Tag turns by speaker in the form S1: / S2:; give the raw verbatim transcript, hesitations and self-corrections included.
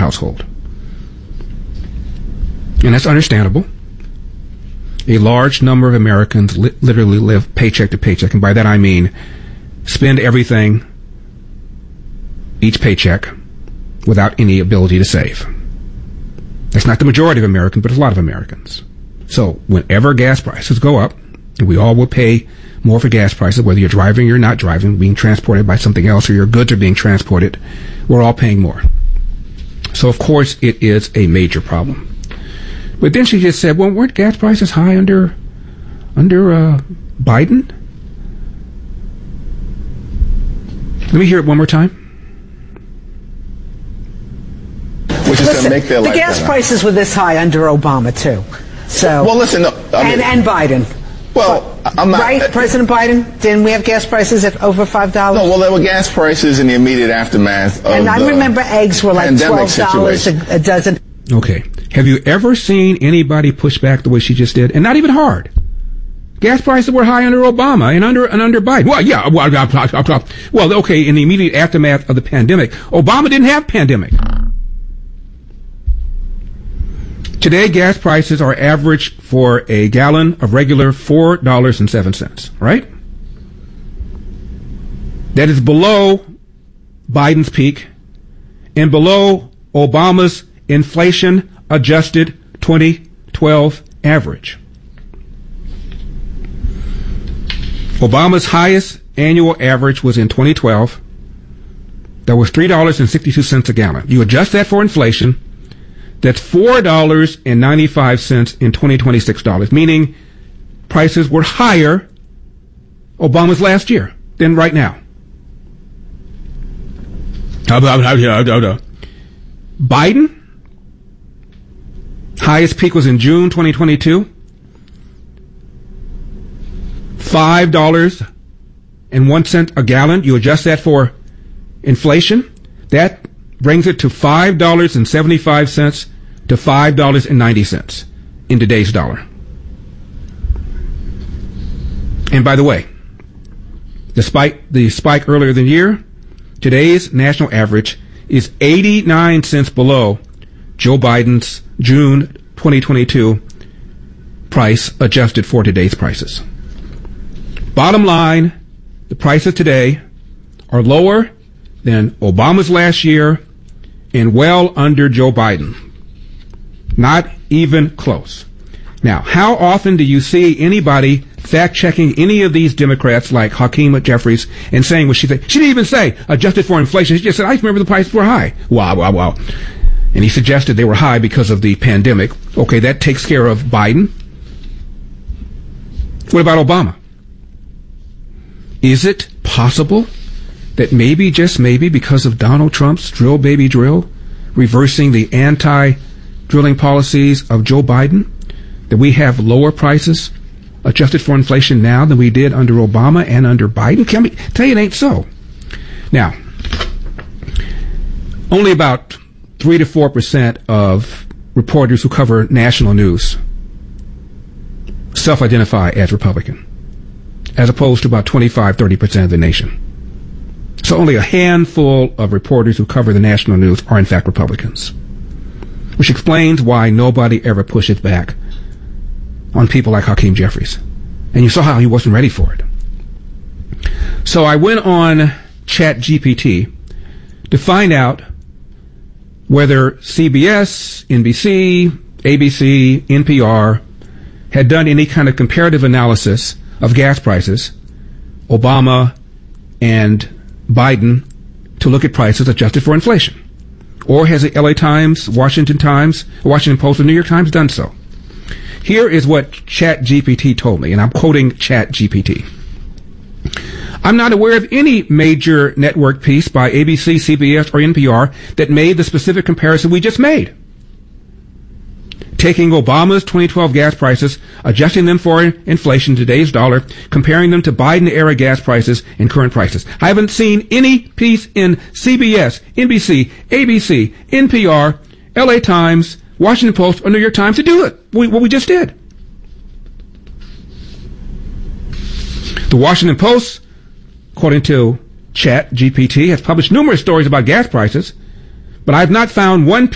S1: household. And that's understandable. A large number of Americans li- literally live paycheck to paycheck. And by that I mean spend everything, each paycheck, without any ability to save. That's not the majority of Americans, but a lot of Americans. So whenever gas prices go up, and we all will pay more for gas prices, whether you're driving or not driving, being transported by something else, or your goods are being transported, we're all paying more. So of course it is a major problem. But then she just said, well, weren't gas prices high under under uh, Biden? Let me hear it one more time.
S2: Which is going to make their life
S3: the gas
S2: better.
S3: prices were this high under Obama, too. So,
S2: well, listen, no, I mean,
S3: and, and Biden.
S2: Well, I'm not...
S3: Right,
S2: uh,
S3: President Biden? Didn't we have gas prices at over five dollars?
S2: No, well, there were gas prices in the immediate aftermath of
S3: And I
S2: the
S3: remember eggs were like twelve dollars a, a dozen.
S1: Okay. Have you ever seen anybody push back the way she just did? And not even hard. Gas prices were high under Obama and under and under Biden. Well, yeah. Well, well, okay, in the immediate aftermath of the pandemic, Obama didn't have pandemic. Today, gas prices are average for a gallon of regular four dollars and seven cents, right? That is below Biden's peak and below Obama's inflation-adjusted twenty twelve average. Obama's highest annual average was in twenty twelve. That was three dollars and sixty-two cents a gallon. You adjust that for inflation, that's four dollars and ninety-five cents in twenty twenty-six dollars, meaning prices were higher Obama's last year than right now. Biden, highest peak was in June twenty twenty-two. five dollars and one cent a gallon. You adjust that for inflation. That brings it to five dollars and seventy-five cents to five dollars and ninety cents in today's dollar. And by the way, despite the spike earlier in the year, today's national average is eighty-nine cents below Joe Biden's June twenty twenty-two price adjusted for today's prices. Bottom line, the prices today are lower than Obama's last year and well under Joe Biden. Not even close. Now, how often do you see anybody fact-checking any of these Democrats like Hakeem Jeffries and saying what she said? She didn't even say adjusted for inflation. She just said, I remember the prices were high. Wow, wow, wow. And he suggested they were high because of the pandemic. Okay, that takes care of Biden. What about Obama? Is it possible that maybe, just maybe, because of Donald Trump's drill baby drill, reversing the anti-drilling policies of Joe Biden, that we have lower prices adjusted for inflation now than we did under Obama and under Biden? Can we tell you it ain't so? Now, only about three to four percent of reporters who cover national news self-identify as Republican, as opposed to about twenty-five, thirty percent of the nation. So only a handful of reporters who cover the national news are in fact Republicans, which explains why nobody ever pushes back on people like Hakeem Jeffries. And you saw how he wasn't ready for it. So I went on Chat G P T to find out whether C B S, N B C, A B C, N P R had done any kind of comparative analysis of gas prices, Obama and Biden, to look at prices adjusted for inflation. Or has the L A Times, Washington Times, Washington Post, or New York Times done so? Here is what Chat G P T told me, and I'm quoting Chat G P T. I'm not aware of any major network piece by A B C, C B S, or N P R that made the specific comparison we just made, taking Obama's twenty twelve gas prices, adjusting them for inflation, today's dollar, comparing them to Biden-era gas prices and current prices. I haven't seen any piece in C B S, N B C, A B C, N P R, L A Times, Washington Post, or New York Times to do it, we, what we just did. The Washington Post, according to Chat G P T, has published numerous stories about gas prices, but I've not found one piece